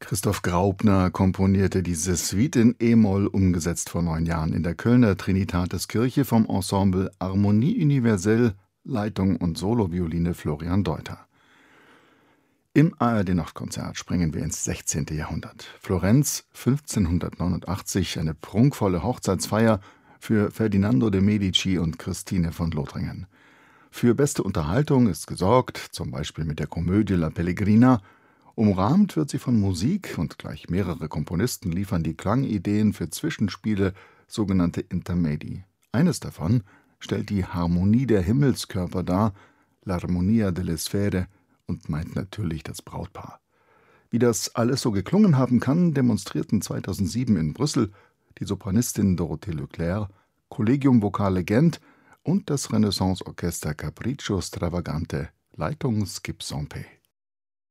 Christoph Graupner komponierte diese Suite in e-Moll, umgesetzt vor 9 Jahren in der Kölner Trinitatiskirche vom Ensemble Harmonie Universelle, Leitung und Solovioline Florian Deuter. Im ARD-Nachtkonzert springen wir ins 16. Jahrhundert. Florenz 1589, eine prunkvolle Hochzeitsfeier für Ferdinando de' Medici und Christine von Lothringen. Für beste Unterhaltung ist gesorgt, zum Beispiel mit der Komödie La Pellegrina. Umrahmt wird sie von Musik und gleich mehrere Komponisten liefern die Klangideen für Zwischenspiele, sogenannte Intermedi. Eines davon stellt die Harmonie der Himmelskörper dar, l'Armonia delle Sfere, und meint natürlich das Brautpaar. Wie das alles so geklungen haben kann, demonstrierten 2007 in Brüssel die Sopranistin Dorothée Leclerc, Collegium Vocale Gent und das Renaissance-Orchester Capriccio Stravagante, Leitung Skip Sampé.